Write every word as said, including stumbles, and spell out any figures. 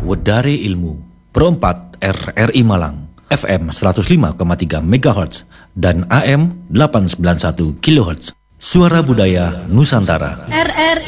Wedare Ilmu, Pro empat R R I Malang, F M seratus lima koma tiga megahertz dan A M delapan ratus sembilan puluh satu kilohertz. Suara Budaya Nusantara. R R